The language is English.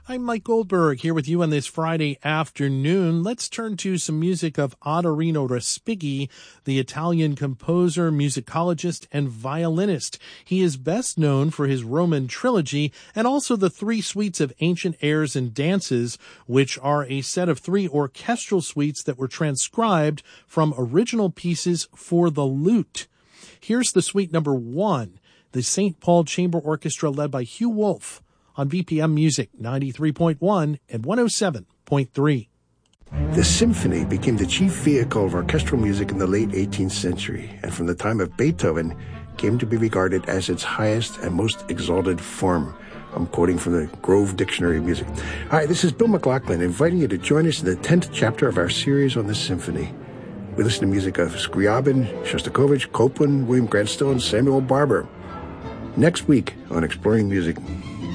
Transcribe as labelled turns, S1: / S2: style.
S1: I'm Mike Goldberg here with you on this Friday afternoon. Let's turn to some music of Ottorino Respighi, the Italian composer, musicologist, and violinist. He is best known for his Roman trilogy and also the 3 suites of ancient airs and dances, which are a set of 3 orchestral suites that were transcribed from original pieces for the lute. Here's the suite number 1, the St. Paul Chamber Orchestra led by Hugh Wolf, on BPM Music 93.1 and 107.3.
S2: The symphony became the chief vehicle of orchestral music in the late 18th century, and from the time of Beethoven came to be regarded as its highest and most exalted form. I'm quoting from the Grove Dictionary of Music. Hi, this is Bill McLaughlin, inviting you to join us in the 10th chapter of our series on the symphony. We listen to music of Scriabin, Shostakovich, Copland, William Grant Still, and Samuel Barber. Next week on Exploring Music.